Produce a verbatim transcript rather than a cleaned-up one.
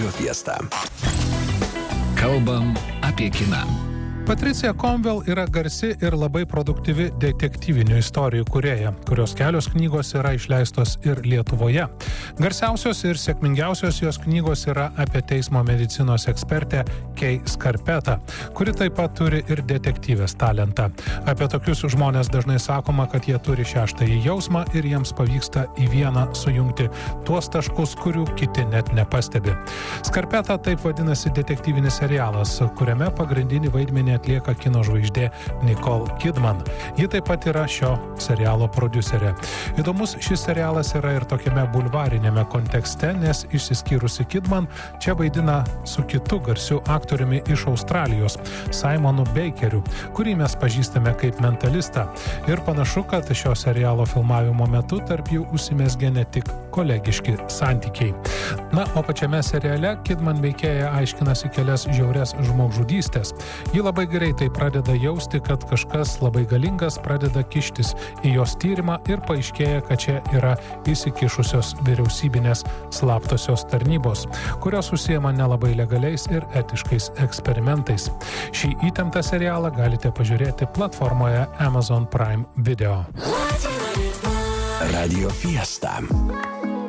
Radio Fiesta. Kalbam apie kiną. Patricija Conwell yra garsi ir labai produktyvi detektyvinių istorijų kūrėja, kurios kelios knygos yra išleistos ir Lietuvoje. Garsiausios ir sėkmingiausios jos knygos yra apie teismo medicinos ekspertę Kay Scarpetta, kuri taip pat turi ir detektyvės talentą. Apie tokius žmonės dažnai sakoma, kad jie turi šeštąjį jausmą ir jiems pavyksta į vieną sujungti tuos taškus, kurių kiti net nepastebi. Scarpetta taip vadinasi detektyvinis serialas, kuriame pagrindinį vaidmenį atlieka kino žvaigždė Nicole Kidman. Ji taip pat yra šio serialo prodiuserė. Įdomus šis serialas yra ir tokiame bulvarinėme kontekste, nes išsiskyrusi Kidman čia vaidina su kitu garsiu aktoriumi iš Australijos, Simonu Bakeriu, kurį mes pažįstame kaip mentalistą. Ir panašu, kad šio serialo filmavimo metu tarp jų užsimezgė ne tik kolegiški santykiai. Na, o pačiame seriale Kidman veikėja aiškinasi kelias žiaurias žmogžudystės. Ji labai greitai pradeda jausti, kad kažkas labai galingas pradeda kištis į jos tyrimą ir paaiškėja, kad čia yra įsikišusios vyriausybinės slaptosios tarnybos, kurios užsiema nelabai legaliais ir etiškais eksperimentais. Šį įtemptą serialą galite pažiūrėti platformoje Amazon Prime Video. Radio Fiesta.